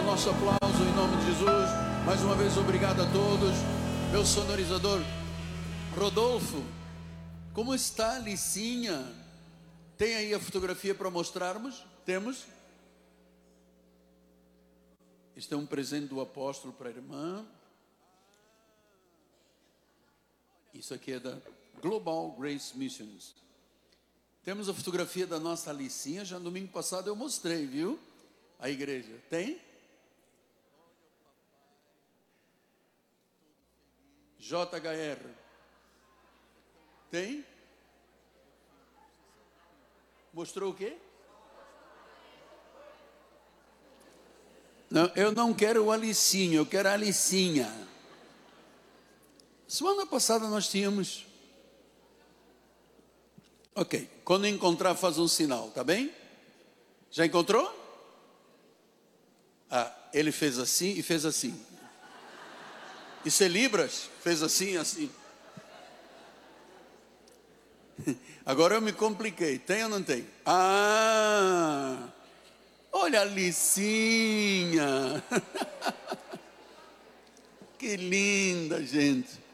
nosso aplauso em nome de Jesus. Mais uma vez, obrigado a todos. Meu sonorizador Rodolfo, como está a Licinha? Tem aí a fotografia para mostrarmos? Temos? Este é um presente do apóstolo para a irmã. Isso aqui é da Global Grace Missions. Temos a fotografia da nossa Licinha. Já no domingo passado eu mostrei, viu? A igreja. Tem? JHR. Tem? Mostrou o quê? Não, eu não quero o Alicinho, eu quero a Licinha. Semana passada nós tínhamos... Ok, quando encontrar faz um sinal, tá bem? Já encontrou? Ah, ele fez assim e fez assim. Isso é Libras? Fez assim e assim. Agora eu me compliquei, tem ou não tem? Ah, olha a Licinha. Que linda, gente.